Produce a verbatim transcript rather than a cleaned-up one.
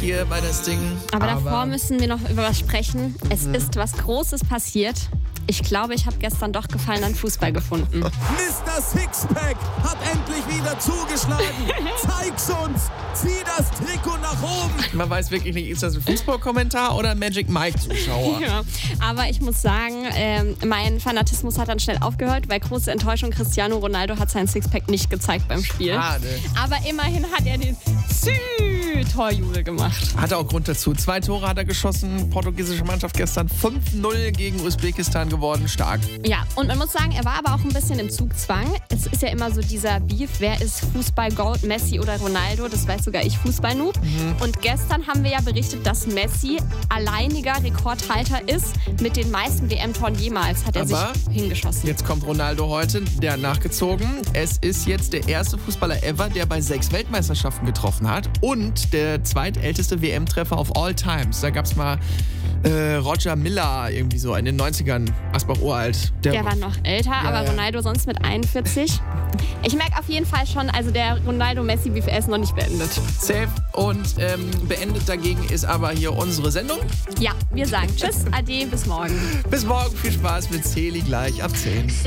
hier bei das Ding. Aber, Aber davor müssen wir noch über was sprechen. Es hm. ist was Großes passiert. Ich glaube, ich habe gestern doch Gefallen an Fußball gefunden. Mister Sixpack hat endlich wieder zugeschlagen. Zeig's uns. Zieh das Trikot nach oben. Man weiß wirklich nicht, ist das ein Fußballkommentar oder ein Magic Mike-Zuschauer? Ja, aber ich muss sagen, ähm, mein Fanatismus hat dann schnell aufgehört, weil große Enttäuschung, Cristiano Ronaldo hat seinen Sixpack nicht gezeigt beim Spiel. Schade. Aber immerhin hat er den Torjubel gemacht. Hat er auch Grund dazu. Zwei Tore hat er geschossen. Portugiesische Mannschaft gestern fünf null gegen Usbekistan geworden. Stark. Ja, und man muss sagen, er war aber auch ein bisschen im Zugzwang. Es ist ja immer so dieser Beef, wer ist Fußball-Gold, Messi oder Ronaldo? Das weiß sogar ich, Fußball-Noob. Mhm. Und gestern haben wir ja berichtet, dass Messi alleiniger Rekordhalter ist mit den meisten W M-Toren jemals. Hat er aber sich hingeschossen. Jetzt kommt Ronaldo heute, der hat nachgezogen. Es ist jetzt der erste Fußballer ever, der bei sechs Weltmeisterschaften getroffen hat und der zweitälteste W M-Treffer of all times. Da gab es mal äh, Roger Miller irgendwie so in den neunzigern, Asbach uralt. Der, der war noch älter, ja, aber Ronaldo sonst mit einundvierzig. Ich merke auf jeden Fall schon, also der Ronaldo-Messi-Beef ist noch nicht beendet. Safe. Und ähm, beendet dagegen ist aber hier unsere Sendung. Ja, wir sagen Tschüss, Ade, bis morgen. Bis morgen, viel Spaß mit Celi gleich ab zehn.